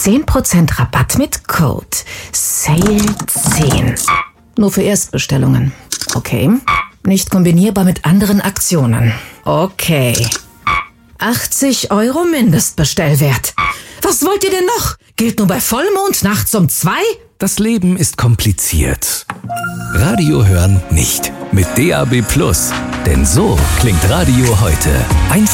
10% Rabatt mit Code SALE10. Nur für Erstbestellungen. Okay. Nicht kombinierbar mit anderen Aktionen. Okay. 80 € Mindestbestellwert. Was wollt ihr denn noch? Gilt nur bei Vollmond nachts um 2? Das Leben ist kompliziert. Radio hören nicht. Mit DAB+. Denn so klingt Radio heute.